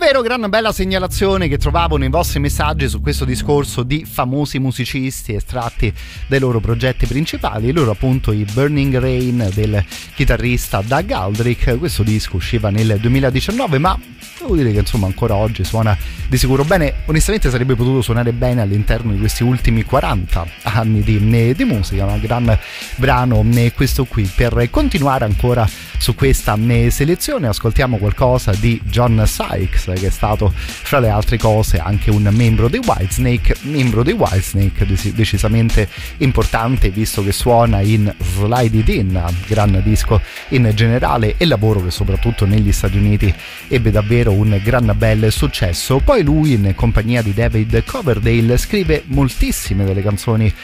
vero, gran bella segnalazione che trovavo nei vostri messaggi su questo discorso di famosi musicisti estratti dai loro progetti principali, loro appunto i Burning Rain del chitarrista Doug Aldrich. Questo disco usciva nel 2019, ma devo dire che insomma ancora oggi suona di sicuro bene. Onestamente sarebbe potuto suonare bene all'interno di questi ultimi 40 anni di musica, un gran brano questo qui. Per continuare ancora su questa selezione ascoltiamo qualcosa di John Sykes, che è stato fra le altre cose anche un membro dei Whitesnake, decisamente importante visto che suona in Slide It In, gran disco in generale e lavoro che soprattutto negli Stati Uniti ebbe davvero un gran bel successo. Poi lui, in compagnia di David Coverdale, scrive moltissime delle canzoni